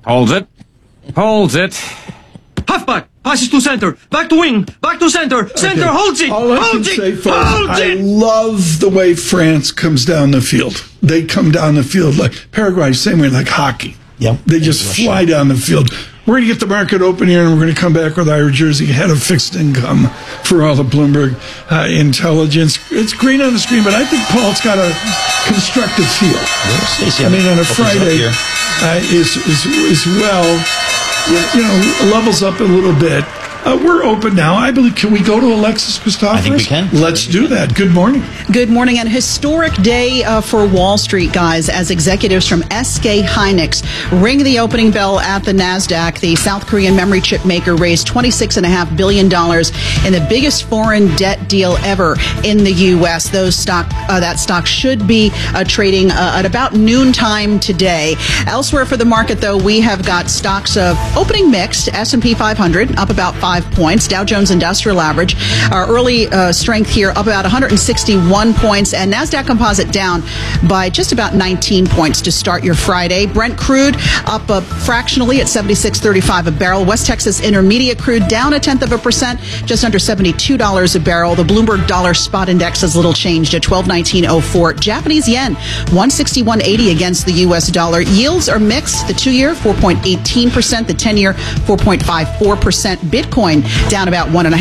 Holds it. Holds it. Halfback. Passes to center. Back to wing. Back to center. Center holds it. All I Holds can it. say, folks, Holds I it. love the way France comes down the field. They come down the field like Paraguay, same way like hockey. Yep. They just fly down the field. We're going to get the market open here, and we're going to come back with Ira Jersey, head of fixed income for all the Bloomberg intelligence. It's green on the screen, but I think Paul's got a constructive feel. I mean, on a Friday is well, levels up a little bit. We're open now. I believe. Can we go to Alexis Christoforous? I think we can. Let's do that. Good morning. Good morning. And a historic day for Wall Street, guys, as executives from SK Hynix ring the opening bell at the NASDAQ. The South Korean memory chip maker raised $26.5 billion in the biggest foreign debt deal ever in the U.S. That stock should be trading at about noontime today. Elsewhere for the market, though, we have got stocks opening mixed. S&P 500 up about 5 points. Dow Jones Industrial Average, our early strength here, up about 161 points, and NASDAQ Composite down by just about 19 points to start your Friday. Brent crude up fractionally at $76.35 a barrel. West Texas Intermediate crude down 0.1%, just under $72 a barrel. The Bloomberg Dollar Spot Index is little changed at 1219.04. Japanese yen 161.80 against the U.S. dollar. Yields are mixed. The 2-year 4.18%, the 10-year 4.54%. Bitcoin down about 1.5%,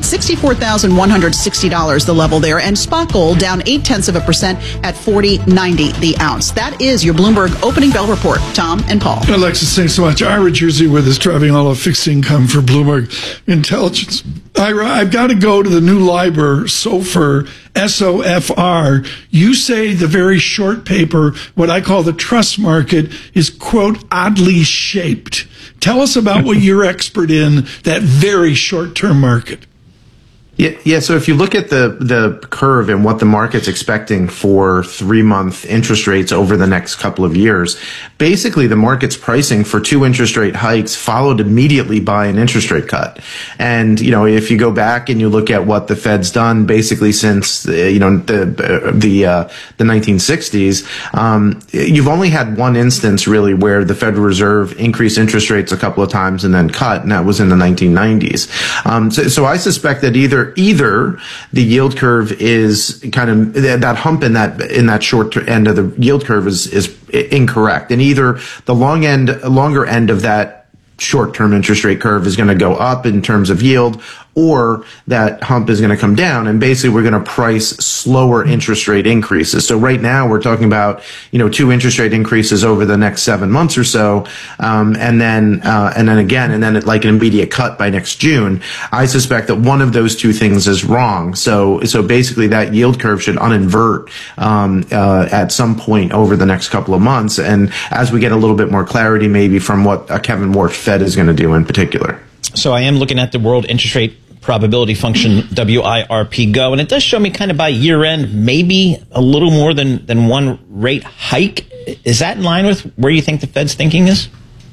$64,160 the level there, and spot gold down 0.8% at $40.90 the ounce. That is your Bloomberg opening bell report. Tom and Paul. Alexis, thanks so much. Ira Jersey with us, driving all of fixed income for Bloomberg Intelligence. Ira, I've got to go to the new LIBOR, SOFR, SOFR. You say the very short paper, what I call the trust market, is, quote, oddly shaped. Tell us about what you're expert in, that very short-term market. Yeah. So if you look at the curve and what the market's expecting for 3-month interest rates over the next couple of years, basically the market's pricing for 2 interest rate hikes followed immediately by an interest rate cut. And, if you go back and you look at what the Fed's done basically since, the 1960s, you've only had one instance really where the Federal Reserve increased interest rates a couple of times and then cut, and that was in the 1990s. So I suspect that either the yield curve is kind of that hump in that short end of the yield curve is incorrect, and either the longer end of that short-term interest rate curve is going to go up in terms of yield, or that hump is going to come down, and basically we're going to price slower interest rate increases. So right now we're talking about 2 interest rate increases over the next 7 months or so, and then like an immediate cut by next June. I suspect that one of those 2 things is wrong. So basically that yield curve should uninvert at some point over the next couple of months, and as we get a little bit more clarity maybe from what Kevin Warsh Fed is going to do in particular. So I am looking at the world interest rate probability function, WIRP Go, and it does show me kind of by year end maybe a little more than one rate hike. Is that in line with where you think the Fed's thinking is?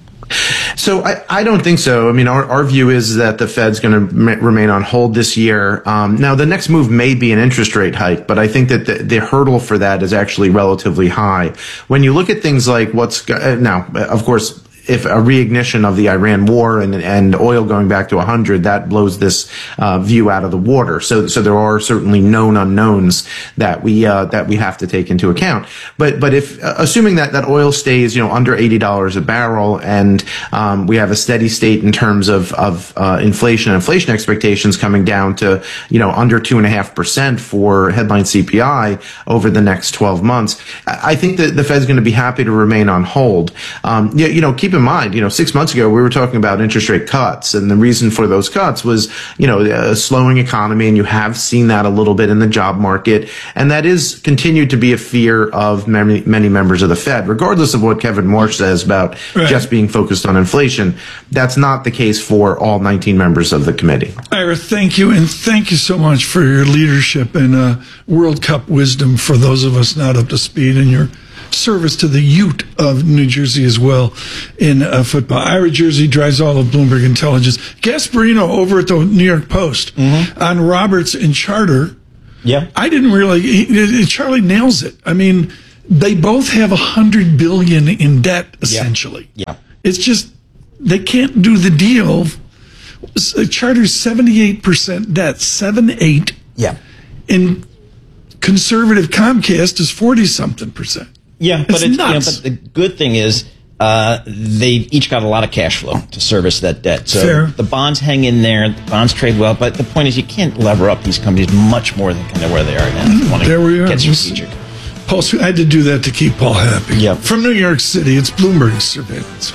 So I don't think so. I mean, our view is that the Fed's going to remain on hold this year. Now, the next move may be an interest rate hike, but I think that the hurdle for that is actually relatively high. When you look at things like now, of course, if a reignition of the Iran war and oil going back to 100, that blows this view out of the water. So there are certainly known unknowns that we have to take into account. But if assuming that oil stays under $80 a barrel, and we have a steady state in terms of inflation expectations coming down to under 2.5% for headline CPI over the next 12 months, I think that the Fed's going to be happy to remain on hold. Keep in mind, 6 months ago, we were talking about interest rate cuts, and the reason for those cuts was, a slowing economy, and you have seen that a little bit in the job market, and that is continued to be a fear of many members of the Fed, regardless of what Kevin Warsh says about just being focused on inflation. That's not the case for all 19 members of the committee. Ira, thank you, and thank you so much for your leadership and World Cup wisdom for those of us not up to speed, and your service to the Ute of New Jersey as well in football. Ira Jersey drives all of Bloomberg Intelligence. Gasparino over at the New York Post on Roberts and Charter. Yeah, I didn't realize Charlie nails it. I mean, they both have $100 billion in debt essentially. Yeah. It's just, they can't do the deal. Charter's 78% debt, 7-8. Yeah. And conservative Comcast is 40-something%. Yeah, but It's nuts. but the good thing is they've each got a lot of cash flow to service that debt. So Fair. the bonds hang in there, the bonds trade well, but the point is you can't lever up these companies much more than kind of where they are now. If you want to There we are. get strategic. Paul, I had to do that to keep Paul happy. Yep. From New York City, it's Bloomberg Surveillance.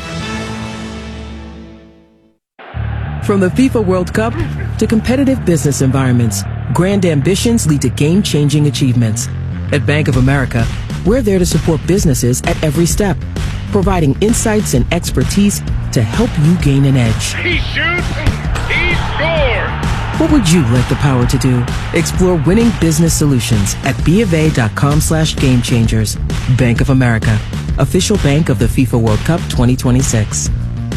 From the FIFA World Cup to competitive business environments, grand ambitions lead to game-changing achievements. At Bank of America, we're there to support businesses at every step, providing insights and expertise to help you gain an edge. He shoots, he scores! What would you like the power to do? Explore winning business solutions at BofA.com/gamechangers. Bank of America, official bank of the FIFA World Cup 2026.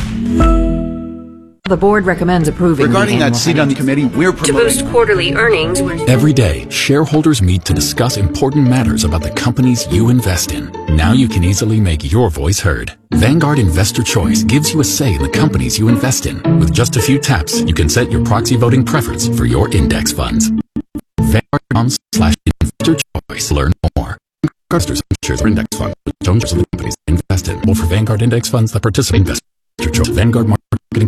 The board recommends approving Regarding the that seat on the committee, we're to promoting... boost quarterly earnings. Every day, shareholders meet to discuss important matters about the companies you invest in. Now you can easily make your voice heard. Vanguard Investor Choice gives you a say in the companies you invest in. With just a few taps, you can set your proxy voting preference for your index funds. Vanguard.com/investor choice. Learn more. Investors shares or index funds. Don't choose the companies they invest in. Or for Vanguard index funds that participate in investor choice. Vanguard marketing.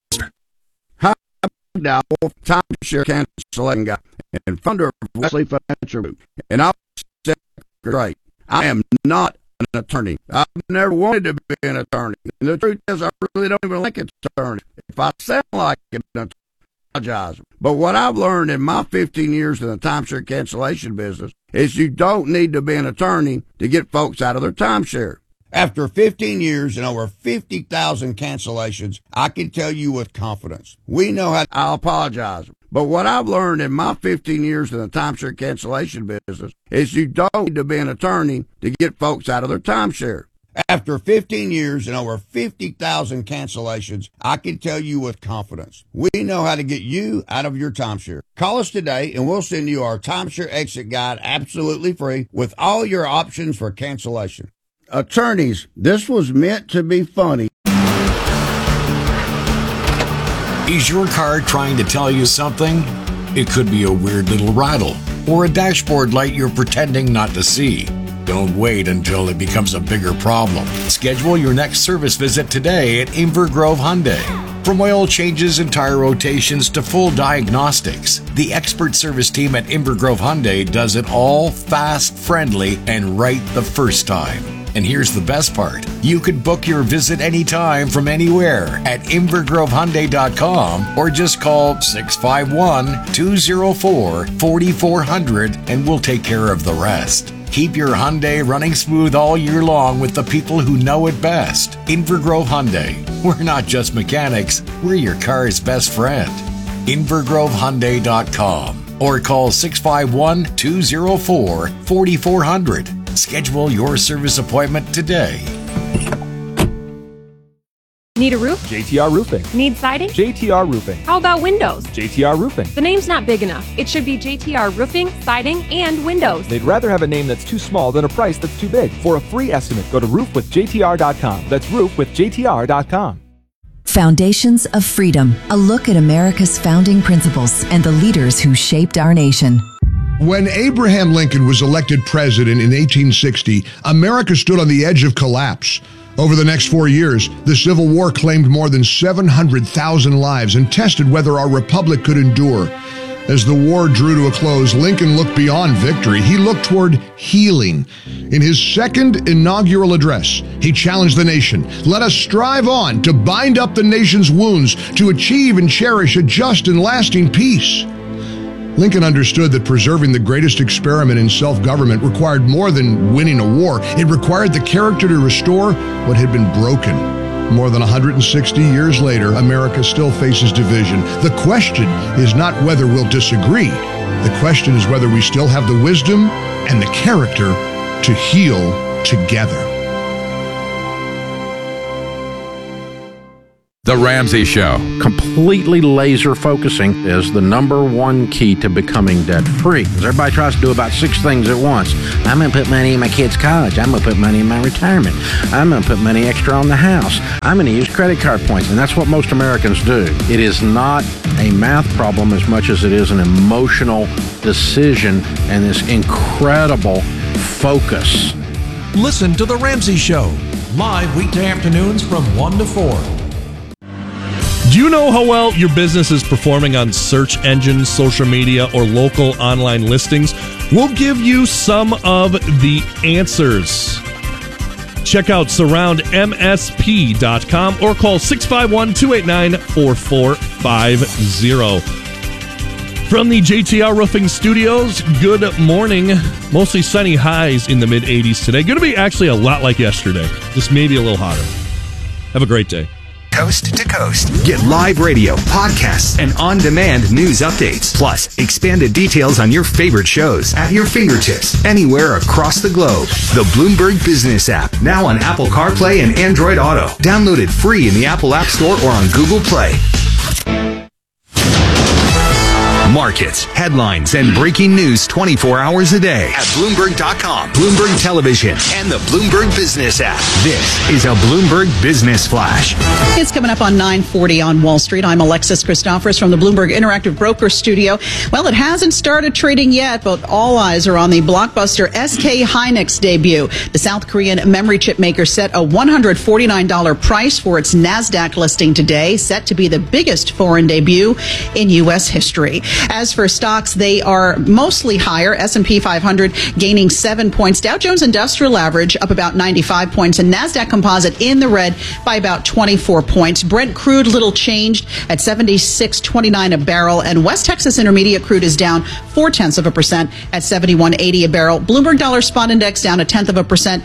Now, timeshare cancellation guy and founder of Wesley Financial Group. And I'll say straight, I am not an attorney. I've never wanted to be an attorney. And the truth is, I really don't even like an attorney. If I sound like an attorney, I apologize. But what I've learned in my 15 years in the timeshare cancellation business is you don't need to be an attorney to get folks out of their timeshare. After 15 years and over 50,000 cancellations, I can tell you with confidence, we know how. I'll apologize. But what I've learned in my 15 years in the timeshare cancellation business is you don't need to be an attorney to get folks out of their timeshare. After 15 years and over 50,000 cancellations, I can tell you with confidence, we know how to get you out of your timeshare. Call us today and we'll send you our timeshare exit guide absolutely free with all your options for cancellation. Attorneys, this was meant to be funny. Is your car trying to tell you something? It could be a weird little rattle or a dashboard light you're pretending not to see. Don't wait until it becomes a bigger problem. Schedule your next service visit today at Inver Grove Hyundai. From oil changes and tire rotations to full diagnostics, the expert service team at Inver Grove Hyundai does it all fast, friendly, and right the first time. And here's the best part. You could book your visit anytime from anywhere at InvergroveHyundai.com or just call 651-204-4400 and we'll take care of the rest. Keep your Hyundai running smooth all year long with the people who know it best. Inver Grove Hyundai. We're not just mechanics, we're your car's best friend. InvergroveHyundai.com or call 651-204-4400. Schedule your service appointment today. Need a roof? JTR Roofing. Need siding? JTR Roofing. How about windows? JTR Roofing. The name's not big enough. It should be JTR Roofing, Siding, and Windows. They'd rather have a name that's too small than a price that's too big. For a free estimate, go to roofwithjtr.com. That's roofwithjtr.com. Foundations of Freedom, a look at America's founding principles and the leaders who shaped our nation. When Abraham Lincoln was elected president in 1860, America stood on the edge of collapse. Over the next 4 years, the Civil War claimed more than 700,000 lives and tested whether our republic could endure. As the war drew to a close, Lincoln looked beyond victory. He looked toward healing. In his second inaugural address, he challenged the nation. Let us strive on to bind up the nation's wounds, to achieve and cherish a just and lasting peace. Lincoln understood that preserving the greatest experiment in self-government required more than winning a war. It required the character to restore what had been broken. More than 160 years later, America still faces division. The question is not whether we'll disagree. The question is whether we still have the wisdom and the character to heal together. The Ramsey Show. Completely laser focusing is the number one key to becoming debt free. Everybody tries to do about 6 things at once. I'm going to put money in my kids' college. I'm going to put money in my retirement. I'm going to put money extra on the house. I'm going to use credit card points. And that's what most Americans do. It is not a math problem as much as it is an emotional decision and this incredible focus. Listen to The Ramsey Show, live weekday afternoons from 1 to 4. Do you know how well your business is performing on search engines, social media, or local online listings? We'll give you some of the answers. Check out surroundmsp.com or call 651-289-4450. From the JTR Roofing Studios, good morning. Mostly sunny, highs in the mid-80s today. Going to be actually a lot like yesterday, just maybe a little hotter. Have a great day. Coast to coast. Get live radio, podcasts, and on-demand news updates. Plus, expanded details on your favorite shows at your fingertips anywhere across the globe. The Bloomberg Business app, now on Apple CarPlay and Android Auto. Download it free in the Apple App Store or on Google Play. Markets, headlines, and breaking news 24 hours a day at Bloomberg.com, Bloomberg Television, and the Bloomberg Business app. This is a Bloomberg Business Flash. It's coming up on 9:40 on Wall Street. I'm Alexis Christophers from the Bloomberg Interactive Broker Studio. Well, it hasn't started trading yet, but all eyes are on the blockbuster SK Hynix debut. The South Korean memory chip maker set a $149 price for its NASDAQ listing today, set to be the biggest foreign debut in U.S. history. As for stocks, they are mostly higher. S&P 500 gaining 7 points. Dow Jones Industrial Average up about 95 points. And NASDAQ Composite in the red by about 24 points. Brent crude little changed at $76.29 a barrel. And West Texas Intermediate crude is down 0.4% at $71.80 a barrel. Bloomberg Dollar Spot Index down 0.1%,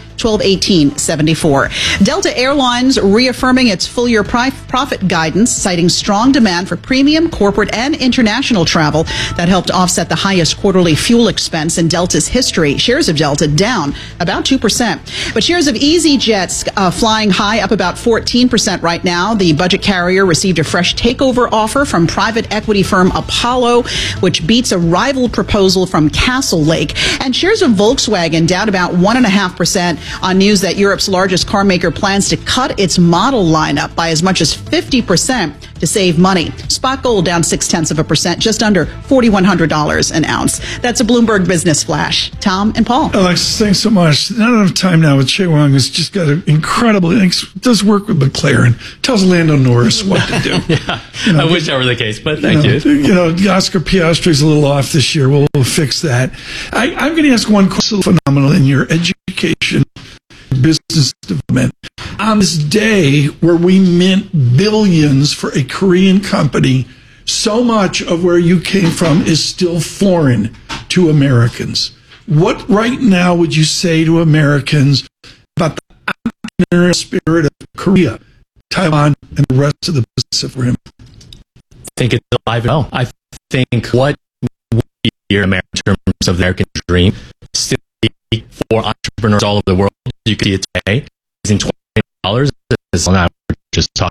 1218.74. Delta Airlines reaffirming its full-year profit guidance, citing strong demand for premium, corporate, and international travel that helped offset the highest quarterly fuel expense in Delta's history. Shares of Delta down about 2%. But shares of EasyJet's flying high, up about 14% right now. The budget carrier received a fresh takeover offer from private equity firm Apollo, which beats a rival proposal from Castle Lake. And shares of Volkswagen down about 1.5% on news that Europe's largest car maker plans to cut its model lineup by as much as 50% to save money. Spot gold down 0.6%, just under $4,100 an ounce. That's a Bloomberg Business Flash. Tom and Paul. Alexis, thanks so much. Not enough time now with Che Wang, who's just got an incredible, does work with McLaren, tells Lando Norris what to do. Yeah, I wish that were the case, but thank you. Oscar Piastri's a little off this year. We'll fix that. I'm going to ask one question phenomenal in your education, business development. On this day where we mint billions for a Korean company, so much of where you came from is still foreign to Americans. What right now would you say to Americans about the entrepreneurial spirit of Korea, Taiwan, and the rest of the Pacific Rim? I think it's alive and well. I think what we hear in America in terms of the American dream still for entrepreneurs all over the world. You can see it today, raising $20 as long as we're just talking.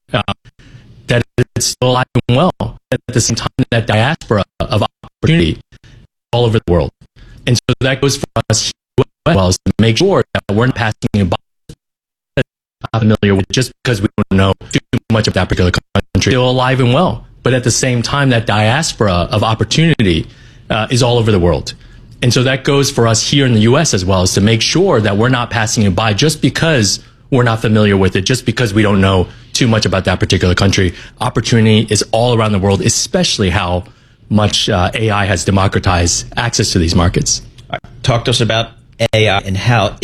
That it's still alive and well. At the same time, that diaspora of opportunity all over the world. And so that goes for us as well, as to make sure that we're not passing a by familiar with just because we don't know too much of that particular country. Still alive and well. But at the same time, that diaspora of opportunity is all over the world. And so that goes for us here in the U.S. as well, is to make sure that we're not passing it by just because we're not familiar with it, just because we don't know too much about that particular country. Opportunity is all around the world, especially how much AI has democratized access to these markets. Talk to us about AI and how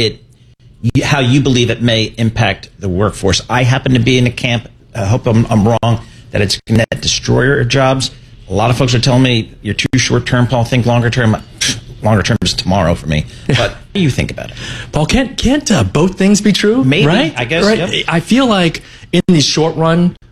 you believe it may impact the workforce. I happen to be in a camp, I hope I'm wrong, that it's going to destroy our jobs. A lot of folks are telling me you're too short term, Paul. Think longer term. Longer term is tomorrow for me. But what do you think about it? Paul, can't both things be true? Maybe, right? I guess. Right? Yep. I feel like in the short run,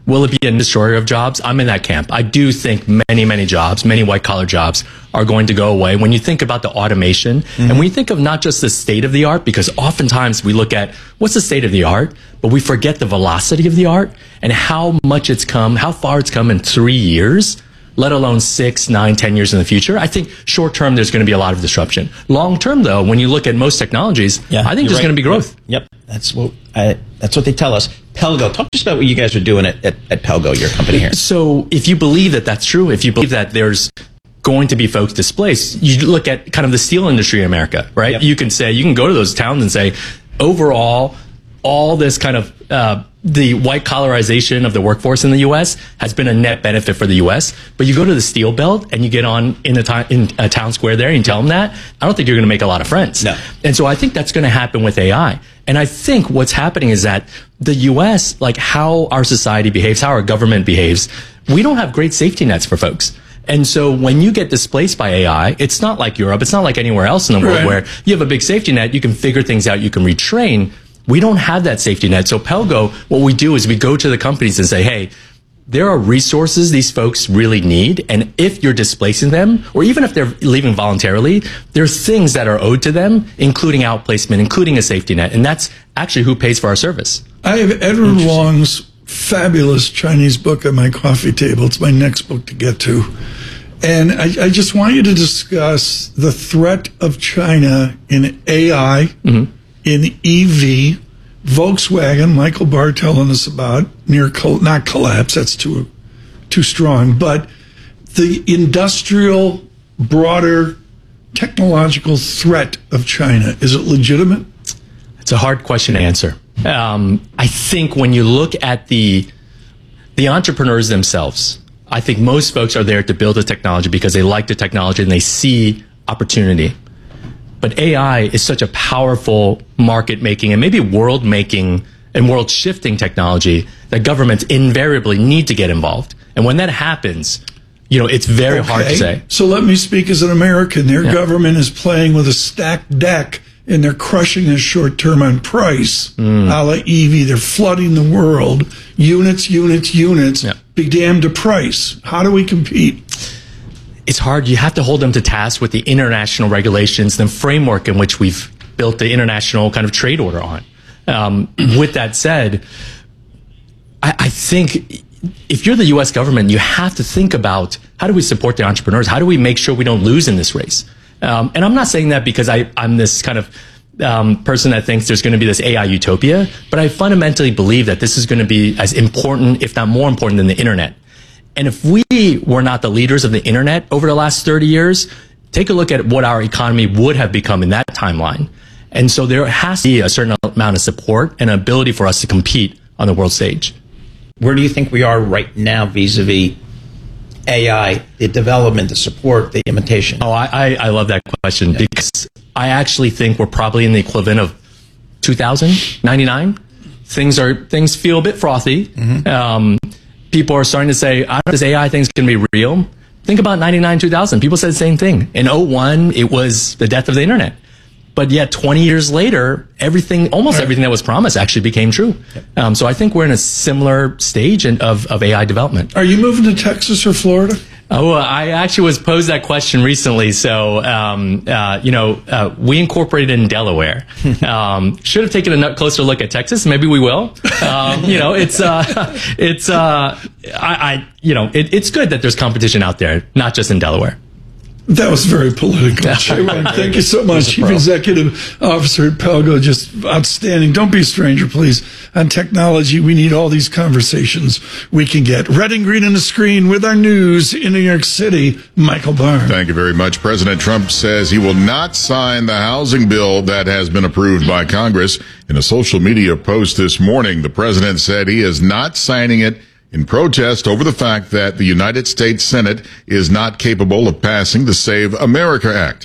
Will it be a destroyer of jobs? I'm in that camp. I do think many jobs, many white-collar jobs are going to go away. When you think about the automation, and when you think of not just the state of the art, because oftentimes we look at what's the state of the art, but we forget the velocity of the art and how much it's come, how far it's come in 3 years, let alone 6, 9, 10 years in the future. I think short term, there's going to be a lot of disruption. Long term, though, when you look at most technologies, I think there's going to be growth. Yep. That's what they tell us. Pelgo, talk to us about what you guys are doing at Pelgo, your company here. So if you believe that that's true, if you believe that there's going to be folks displaced, you look at kind of the steel industry in America, right? Yep. You can go to those towns and say, overall, all this kind of the white collarization of the workforce in the U.S. has been a net benefit for the U.S. But you go to the steel belt and you get on in a town square there and you tell them that, I don't think you're going to make a lot of friends. No. And so I think that's going to happen with AI. And I think what's happening is that the U.S., like how our society behaves, how our government behaves, we don't have great safety nets for folks. And so when you get displaced by AI, it's not like Europe, it's not like anywhere else in the world where you have a big safety net, you can figure things out, you can retrain. We don't have that safety net. So Pelgo, what we do is we go to the companies and say, hey, there are resources these folks really need. And if you're displacing them, or even if they're leaving voluntarily, there's things that are owed to them, including outplacement, including a safety net. And that's actually who pays for our service. I have Edward Wong's fabulous Chinese book on my coffee table. It's my next book to get to. And I just want you to discuss the threat of China in AI, in EV, Volkswagen, Michael Barr telling us about, not collapse, that's too strong, but the industrial, broader, technological threat of China. Is it legitimate? It's a hard question to answer. I think when you look at the entrepreneurs themselves, I think most folks are there to build a technology because they like the technology and they see opportunity. But AI is such a powerful market-making and maybe world-making and world-shifting technology that governments invariably need to get involved. And when that happens, it's very hard to say. So let me speak as an American. Their government is playing with a stacked deck, and they're crushing us short-term on price, a la EV. They're flooding the world. Units, be damned to price. How do we compete? It's hard. You have to hold them to task with the international regulations, the framework in which we've built the international kind of trade order on. With that said, I think if you're the U.S. government, you have to think about how do we support the entrepreneurs? How do we make sure we don't lose in this race? And I'm not saying that because I'm this kind of person that thinks there's going to be this AI utopia, but I fundamentally believe that this is going to be as important, if not more important, than the internet. And if we were not the leaders of the internet over the last 30 years, take a look at what our economy would have become in that timeline. And so there has to be a certain amount of support and ability for us to compete on the world stage. Where do you think we are right now vis-a-vis AI, the development, the support, the implementation? Oh, I love that question because I actually think we're probably in the equivalent of 2099. Things feel a bit frothy. People are starting to say, I don't know if this AI thing's going to be real. Think about 99, 2000. People said the same thing. In 01, it was the death of the internet. But yet 20 years later, almost everything that was promised actually became true. So I think we're in a similar stage of AI development. Are you moving to Texas or Florida? Oh, I actually was posed that question recently. So, we incorporated in Delaware. Should have taken a closer look at Texas. Maybe we will. It's good that there's competition out there, not just in Delaware. That was very political. Thank you so much. Chief Executive Officer at Pelgo, just outstanding. Don't be a stranger, please. On technology, we need all these conversations we can get. Red and green on the screen with our news in New York City, Michael Barr. Thank you very much. President Trump says he will not sign the housing bill that has been approved by Congress. In a social media post this morning, the president said he is not signing it in protest over the fact that the United States Senate is not capable of passing the Save America Act.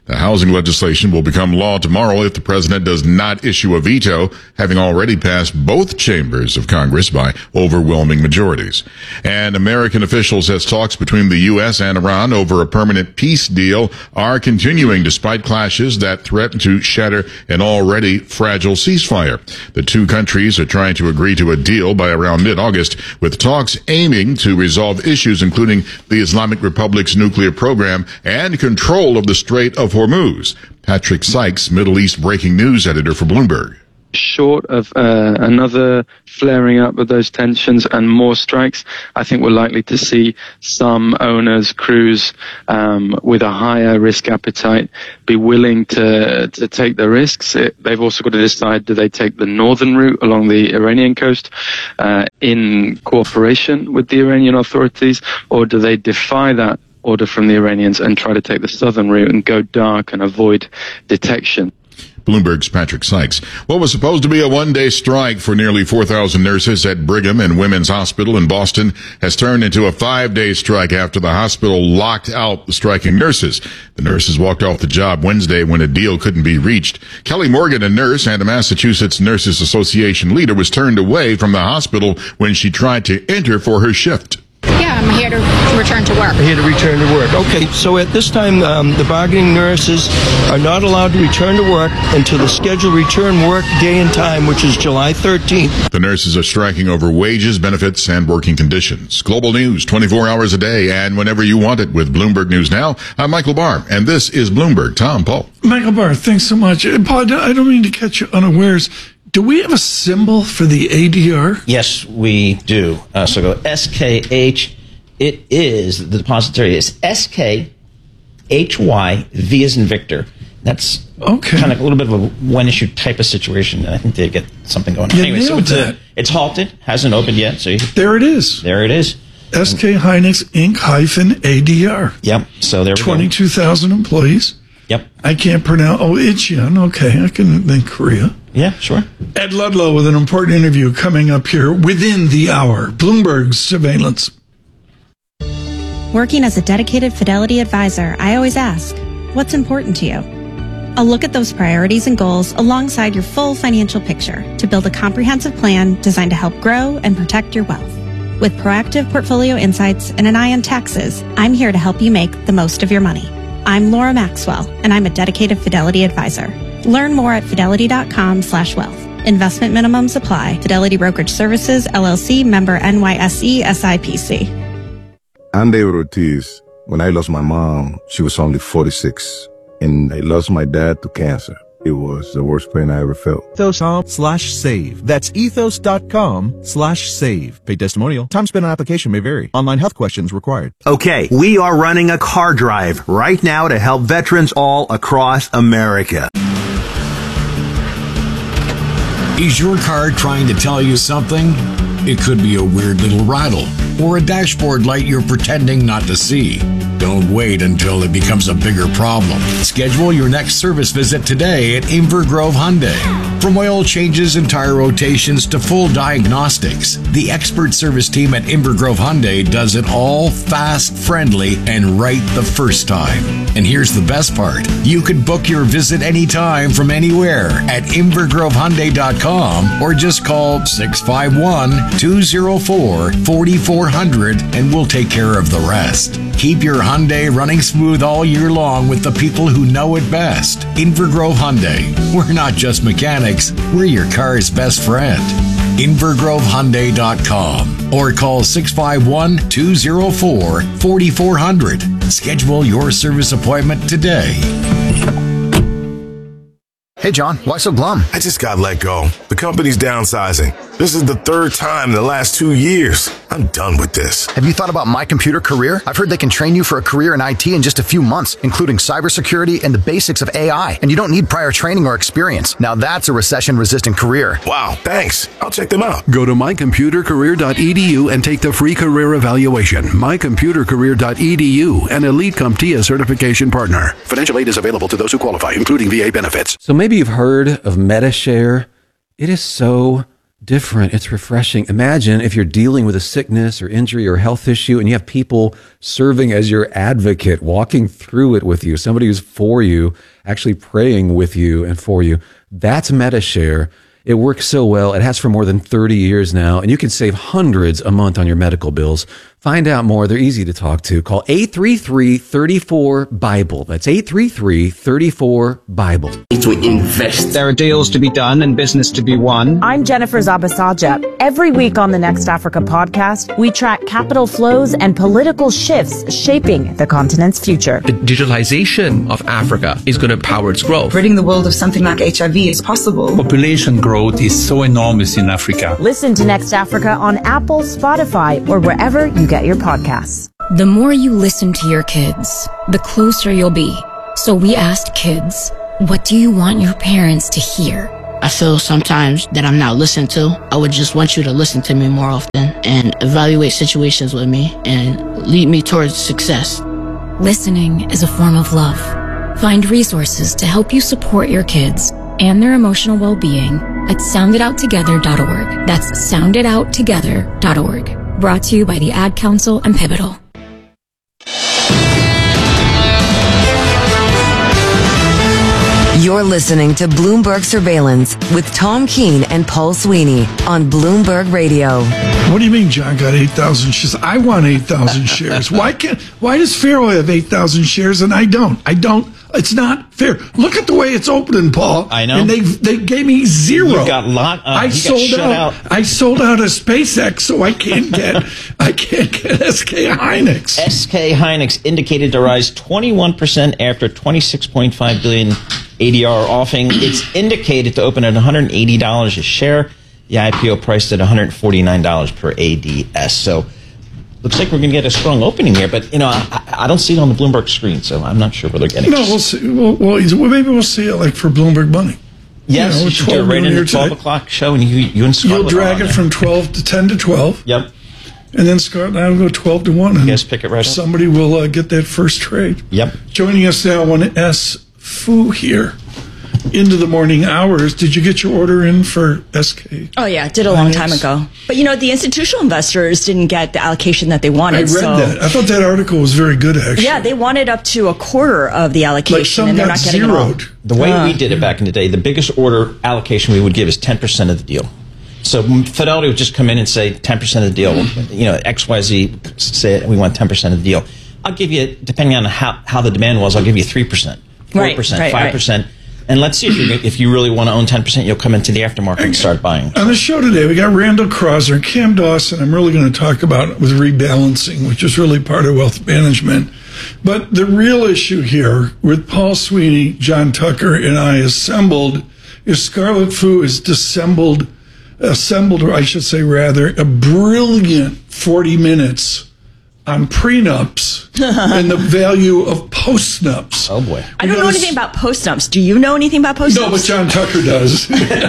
The housing legislation will become law tomorrow if the president does not issue a veto, having already passed both chambers of Congress by overwhelming majorities. And American officials says talks between the U.S. and Iran over a permanent peace deal are continuing despite clashes that threaten to shatter an already fragile ceasefire. The two countries are trying to agree to a deal by around mid-August, with talks aiming to resolve issues including the Islamic Republic's nuclear program and control of the Strait of Hormuz. Patrick Sykes, Middle East breaking news editor for Bloomberg. Short of another flaring up of those tensions and more strikes, I think we're likely to see some owners, crews with a higher risk appetite be willing to take the risks. They've also got to decide, do they take the northern route along the Iranian coast in cooperation with the Iranian authorities, or do they defy that order from the Iranians and try to take the southern route and go dark and avoid detection? Bloomberg's Patrick Sykes. What was supposed to be a one-day strike for nearly 4,000 nurses at Brigham and Women's Hospital in Boston has turned into a 5-day strike after the hospital locked out the striking nurses. The nurses walked off the job Wednesday when a deal couldn't be reached. Kelly Morgan, a nurse and a Massachusetts Nurses Association leader, was turned away from the hospital when she tried to enter for her shift. Yeah, I'm here to return to work. Here to return to work. Okay, so at this time, the bargaining nurses are not allowed to return to work until the scheduled return work day and time, which is July 13th. The nurses are striking over wages, benefits, and working conditions. Global news, 24 hours a day and whenever you want it with Bloomberg News Now. I'm Michael Barr, and this is Bloomberg. Tom, Paul. Michael Barr, thanks so much. Paul, I don't mean to catch you unawares. Do we have a symbol for the ADR? Yes, we do. So go SKH. It is, the depository is SKHY, V as in Victor. That's kind of a little bit of a one-issue type of situation. I think they get something going on. Anyway, so it's halted, hasn't opened yet. So there it is. There it is. SK Hynix Inc. -ADR. Yep. So there we go. 22,000 employees. Yep. I can't pronounce. Oh, Icheon. Okay, I can think Korea. Yeah, sure. Ed Ludlow with an important interview coming up here within the hour. Bloomberg's surveillance. Working as a dedicated Fidelity advisor, I always ask, what's important to you? I'll look at those priorities and goals alongside your full financial picture to build a comprehensive plan designed to help grow and protect your wealth. With proactive portfolio insights and an eye on taxes, I'm here to help you make the most of your money. I'm Laura Maxwell, and I'm a dedicated Fidelity advisor. Learn more at fidelity.com/wealth. Investment minimums apply. Fidelity Brokerage Services, LLC, member NYSE, SIPC. I'm David Ortiz. When I lost my mom, she was only 46. And I lost my dad to cancer. It was the worst pain I ever felt. Ethos.com/save. That's ethos.com/save. Paid testimonial. Time spent on application may vary. Online health questions required. Okay, we are running a car drive right now to help veterans all across America. Is your car trying to tell you something? It could be a weird little rattle or a dashboard light you're pretending not to see. Don't wait until it becomes a bigger problem. Schedule your next service visit today at Inver Grove Hyundai. From oil changes and tire rotations to full diagnostics, the expert service team at Inver Grove Hyundai does it all fast, friendly, and right the first time. And here's the best part. You can book your visit anytime from anywhere at invergrovehyundai.com or just call 651-204-4400 and we'll take care of the rest. Keep your Hyundai running smooth all year long with the people who know it best. Inver Grove Hyundai. We're not just mechanics, we're your car's best friend. invergrovehyundai.com or call 651-204-4400. Schedule your service appointment today. Hey, John, why so glum? I just got let go. The company's downsizing. This is the third time in the last 2 years. I'm done with this. Have you thought about My Computer Career? I've heard they can train you for a career in IT in just a few months, including cybersecurity and the basics of AI. And you don't need prior training or experience. Now that's a recession-resistant career. Wow, thanks. I'll check them out. Go to mycomputercareer.edu and take the free career evaluation. mycomputercareer.edu, an elite CompTIA certification partner. Financial aid is available to those who qualify, including VA benefits. So maybe you've heard of MetaShare. It is so different. It's refreshing. Imagine if you're dealing with a sickness or injury or health issue and you have people serving as your advocate, walking through it with you, somebody who's for you, actually praying with you and for you. That's MediShare. It works so well. It has for more than 30 years now, and you can save hundreds a month on your medical bills. Find out more. They're easy to talk to. Call 833-34-BIBLE. That's 833-34-BIBLE. To invest. There are deals to be done and business to be won. I'm Jennifer Zabasaja. Every week on the Next Africa podcast, we track capital flows and political shifts shaping the continent's future. The digitalization of Africa is going to power its growth. Ridding the world of something like HIV is possible. Population growth is so enormous in Africa. Listen to Next Africa on Apple, Spotify, or wherever you get your podcasts. The more you listen to your kids, the closer you'll be. So we asked kids, what do you want your parents to hear? I feel sometimes that I'm not listened to. I would just want you to listen to me more often and evaluate situations with me and lead me towards success. Listening is a form of love. Find resources to help you support your kids and their emotional well-being at sounditouttogether.org. That's sounditouttogether.org. Brought to you by the Ad Council and Pivotal. You're listening to Bloomberg Surveillance with Tom Keene and Paul Sweeney on Bloomberg Radio. What do you mean John got 8,000 shares? I want 8,000 shares. Why does Pharaoh have 8,000 shares and I don't? It's not fair. Look at the way it's opening, Paul. I know. And they gave me zero. You got I sold out. I sold out of SpaceX, so I can't get SK Hynix. SK Hynix indicated to rise 21% after 26.5 billion ADR offering. It's indicated to open at $180 a share. The IPO priced at $149 per ADS. So looks like we're going to get a strong opening here, but I don't see it on the Bloomberg screen, so I'm not sure where they're getting. No, we'll see. Well, maybe we'll see it like for Bloomberg Money. Yes, you should do it right in the 12 o'clock show, and you and Scarlett. You'll drag it from 12 to 10 to 12. Yep. And then Scarlett and I will go 12 to 1. And you guys pick it right up. Somebody will get that first trade. Yep. Joining us now, one S. Fu here. Into the morning hours. Did you get your order in for SK? Oh, yeah, did a long time ago. But, the institutional investors didn't get the allocation that they wanted. I read that. I thought that article was very good, actually. Yeah, they wanted up to a quarter of the allocation, and they're not getting zeroed. it all. The way we did it back in the day, the biggest order allocation we would give is 10% of the deal. So Fidelity would just come in and say 10% of the deal. XYZ say we want 10% of the deal. I'll give you, depending on how the demand was, I'll give you 3%, 4%, 5%. And let's see if you really want to own 10%, you'll come into the aftermarket and start buying. On the show today, we got Randall Krauser and Cam Dawson. I'm really going to talk about with rebalancing, which is really part of wealth management. But the real issue here with Paul Sweeney, John Tucker, and I assembled is Scarlett Fu has assembled, or I should say rather, a brilliant 40 minutes on prenups and the value of postnups. Oh, boy. I don't know anything about postnups. Do you know anything about postnups? No, but John Tucker does.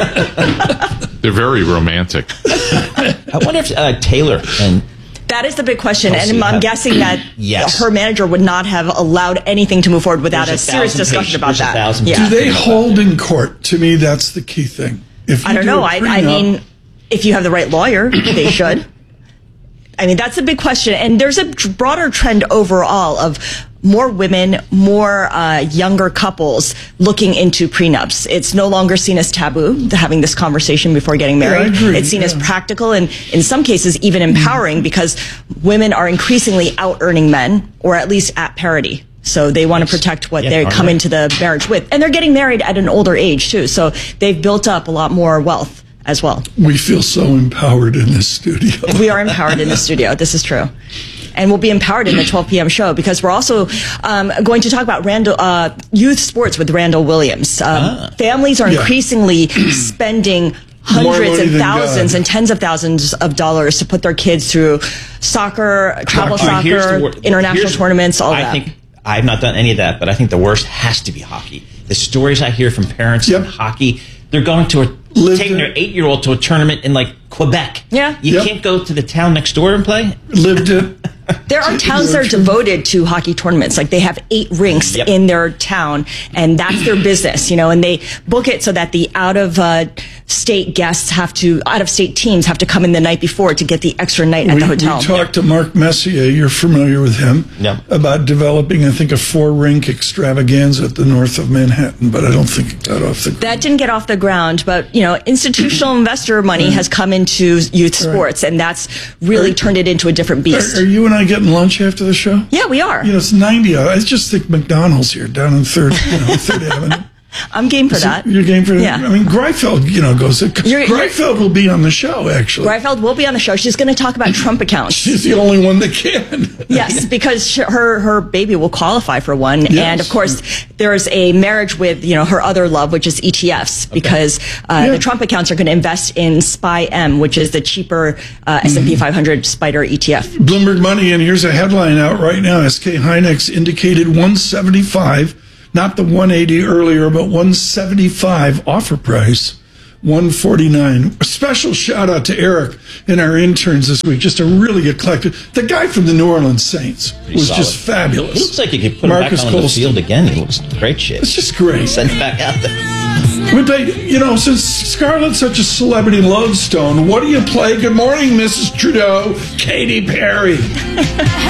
They're very romantic. I wonder if Taylor and... That is the big question, and I'm guessing that her manager would not have allowed anything to move forward without a serious discussion about that. Do they hold in court? To me, that's the key thing. I don't know. I mean, if you have the right lawyer, they should. I mean, that's a big question. And there's a broader trend overall of more women, more younger couples looking into prenups. It's no longer seen as taboo, having this conversation before getting married. It's seen as practical and, in some cases, even empowering because women are increasingly out-earning men, or at least at parity. So they want to protect what they come into the marriage with. And they're getting married at an older age, too. So they've built up a lot more wealth as well. We feel so empowered in this studio. We are empowered in the studio. This is true. And we'll be empowered in the 12 p.m. show because we're also going to talk about youth sports with Randall Williams. Families are increasingly spending hundreds and thousands and tens of thousands of dollars to put their kids through soccer, travel soccer, international tournaments, all that. I have not done any of that, but I think the worst has to be hockey. The stories I hear from parents in hockey, they're going to taking their 8-year-old to a tournament in like Quebec. Yeah. You can't go to the town next door and play? Lived it. There are towns that are devoted to hockey tournaments. Like they have 8 rinks in their town, and that's their business, and they book it so that the out of state teams have to come in the night before to get the extra night at the hotel. We talked to Mark Messier, you're familiar with him, about developing, I think, a 4-rink extravaganza at the north of Manhattan, but I don't think it got off the ground. That didn't get off the ground, but, institutional investor money has come into youth sports, and that's really turned it into a different beast. Are you and I getting lunch after the show? Yeah, we are. It's 90. I just think McDonald's here down in 3rd Avenue. I'm game for that. You're game for that? Yeah. I mean, Greifeld, goes. Greifeld will be on the show, actually. Greifeld will be on the show. She's going to talk about Trump accounts. She's the only one that can. Yes, because her baby will qualify for one. Yes. And, of course, there's a marriage with, her other love, which is ETFs, because the Trump accounts are going to invest in SPY-M, which is the cheaper S&P 500 SPDR ETF. Bloomberg Money, and here's a headline out right now. SK Hynix indicated 175. Not the 180 earlier, but 175 offer price, 149. A special shout out to Eric and our interns this week, just a really eclectic. The guy from the New Orleans Saints was just fabulous. He looks like you could put him back on the field again. He looks great shit. It's just great. Sent back out there. We played, since Scarlett's such a celebrity lodestone, what do you play? Good morning, Mrs. Trudeau. Katy Perry.